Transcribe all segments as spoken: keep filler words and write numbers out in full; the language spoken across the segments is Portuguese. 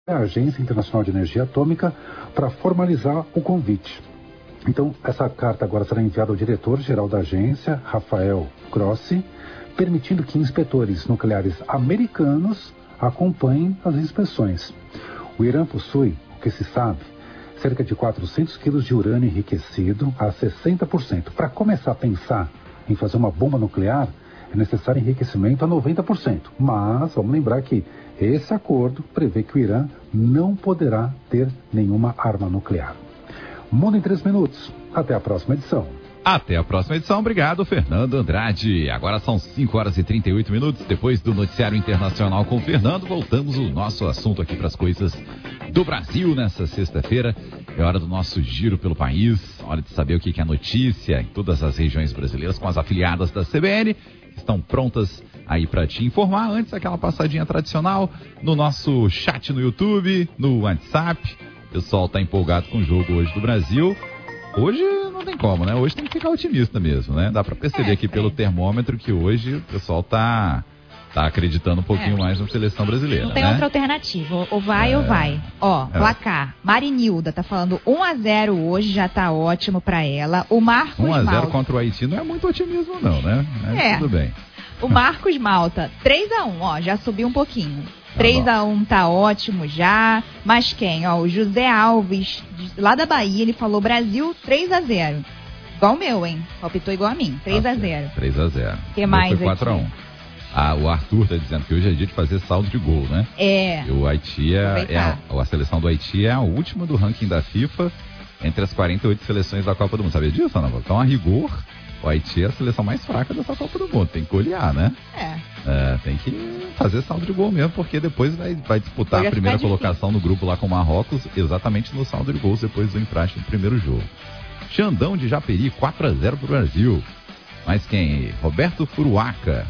a Agência Internacional de Energia Atômica para formalizar o convite. Então, essa carta agora será enviada ao diretor-geral da agência, Rafael Grossi, permitindo que inspetores nucleares americanos acompanhem as inspeções. O Irã possui, o que se sabe, cerca de quatrocentos quilos de urânio enriquecido a sessenta por cento. Para começar a pensar em fazer uma bomba nuclear, é necessário enriquecimento a noventa por cento. Mas vamos lembrar que esse acordo prevê que o Irã não poderá ter nenhuma arma nuclear. Mundo em três minutos. Até a próxima edição. Até a próxima edição. Obrigado, Fernando Andrade. Agora são cinco horas e trinta e oito minutos. Depois do Noticiário Internacional com o Fernando, voltamos o nosso assunto aqui para as coisas do Brasil nessa sexta-feira. É hora do nosso giro pelo país. Hora de saber o que é notícia em todas as regiões brasileiras com as afiliadas da C B N. Estão prontas aí para te informar. Antes, aquela passadinha tradicional no nosso chat no YouTube, no WhatsApp. O pessoal tá empolgado com o jogo hoje do Brasil. Hoje não tem como, né? Hoje tem que ficar otimista mesmo, né? Dá pra perceber é, aqui é. pelo termômetro que hoje o pessoal tá, tá acreditando um pouquinho é. mais na seleção brasileira, Não tem né? outra alternativa. Ou vai é. ou vai. Ó, é. placar. Marinilda tá falando um a zero hoje, já tá ótimo pra ela. O Marcos um a zero Malta. contra o Haiti não é muito otimismo não, né? Mas é. tudo bem. O Marcos Malta, três a um, ó, já subiu um pouquinho. três a um tá ótimo já. Mas quem? Ó, o José Alves, lá da Bahia, ele falou Brasil três a zero. Igual o meu, hein? Palpitou igual a mim. três a zero. três a zero. O que mais foi quatro a um. Ah, o Arthur tá dizendo que hoje é dia de fazer saldo de gol, né? É. E o Haiti é, é a, a seleção do Haiti é a última do ranking da FIFA entre as quarenta e oito seleções da Copa do Mundo. Sabia disso, Ana? Então, a rigor, o Haiti é a seleção mais fraca dessa Copa do Mundo. Tem que olhar, né? É. É, tem que fazer saldo de gol mesmo, porque depois vai, vai disputar Vai a primeira ficar colocação difícil. no grupo lá com o Marrocos, exatamente no saldo de gols depois do empate do primeiro jogo. Xandão de Japeri, quatro a zero pro Brasil. Mas quem? Roberto Furuaca,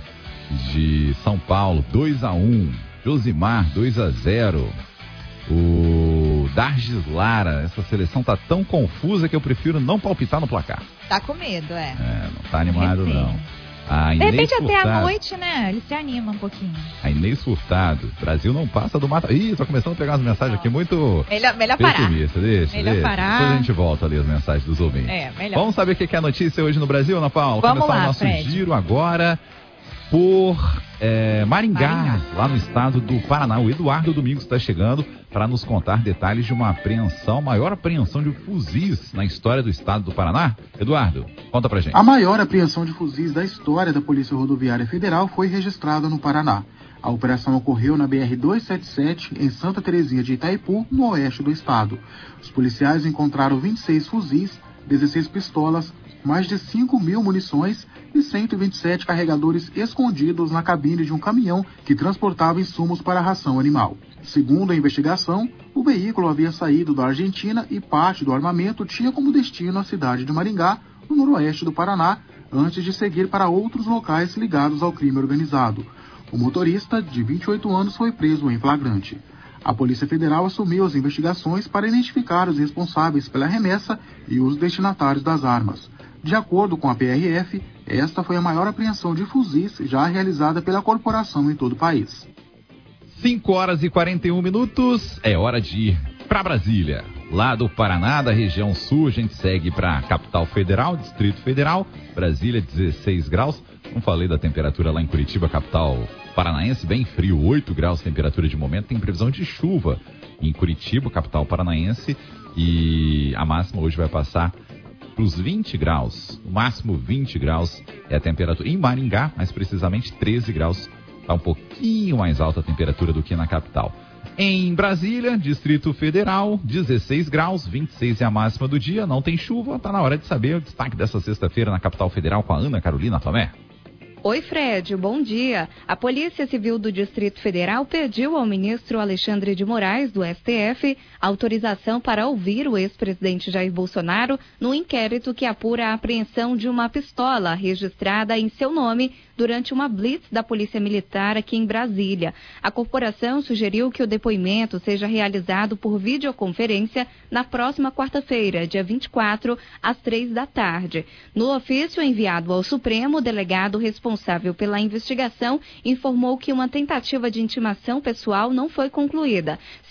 de São Paulo, dois a um. Josimar, dois a zero. O Dargis Lara, essa seleção tá tão confusa que eu prefiro não palpitar no placar. Tá com medo, é. É, não tá animado Receio. não. A De Inês repente Furtado, até a noite, né? Ele se anima um pouquinho. A Inês Furtado, Brasil não passa do mata. Ih, tô começando a pegar umas mensagens aqui muito... Melhor, melhor parar. Pessimista. Deixa, melhor deixa. parar. Depois a gente volta ali as mensagens dos ouvintes. É, melhor. Vamos saber o que é a notícia hoje no Brasil, Ana Paula? Vamos Começar lá, o nosso Fred. giro agora por é, Maringá, Maringá, lá no estado do Paraná. O Eduardo Domingos está chegando para nos contar detalhes de uma apreensão, maior apreensão de fuzis na história do estado do Paraná. Eduardo, conta pra gente. A maior apreensão de fuzis da história da Polícia Rodoviária Federal foi registrada no Paraná. A operação ocorreu na B R duzentos e setenta e sete, em Santa Terezinha de Itaipu, no oeste do estado. Os policiais encontraram vinte e seis fuzis, dezesseis pistolas, mais de cinco mil munições e cento e vinte e sete carregadores escondidos na cabine de um caminhão que transportava insumos para a ração animal. Segundo a investigação, o veículo havia saído da Argentina e parte do armamento tinha como destino a cidade de Maringá, no noroeste do Paraná, antes de seguir para outros locais ligados ao crime organizado. O motorista, de vinte e oito anos, foi preso em flagrante. A Polícia Federal assumiu as investigações para identificar os responsáveis pela remessa e os destinatários das armas. De acordo com a P R F, esta foi a maior apreensão de fuzis já realizada pela corporação em todo o país. cinco horas e quarenta e um minutos, é hora de ir para Brasília. Lá do Paraná, da região sul, a gente segue para a capital federal, Distrito Federal, Brasília, dezesseis graus. Não falei da temperatura lá em Curitiba, capital paranaense, bem frio, oito graus temperatura de momento. Tem previsão de chuva em Curitiba, capital paranaense, e a máxima hoje vai passar para os vinte graus, o máximo vinte graus é a temperatura. Em Maringá, mais precisamente treze graus, está um pouquinho mais alta a temperatura do que na capital. Em Brasília, Distrito Federal, dezesseis graus, vinte e seis é a máxima do dia, não tem chuva, está na hora de saber o destaque dessa sexta-feira na capital federal com a Ana Carolina Tomé. Oi, Fred, bom dia. A Polícia Civil do Distrito Federal pediu ao ministro Alexandre de Moraes, do S T F, autorização para ouvir o ex-presidente Jair Bolsonaro no inquérito que apura a apreensão de uma pistola registrada em seu nome durante uma blitz da Polícia Militar aqui em Brasília. A corporação sugeriu que o depoimento seja realizado por videoconferência na próxima quarta-feira, dia vinte e quatro, às três da tarde. No ofício enviado ao Supremo, o delegado responsável pela investigação informou que uma tentativa de intimação pessoal não foi concluída.